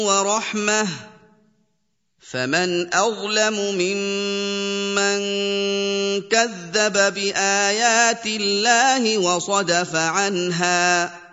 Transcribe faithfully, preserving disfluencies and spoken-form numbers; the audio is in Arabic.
وَرَحْمَةٌ فَمَنْ أَظْلَمُ مِمَّن كَذَّبَ بِآيَاتِ اللَّهِ وَصَدَفَ عَنْهَا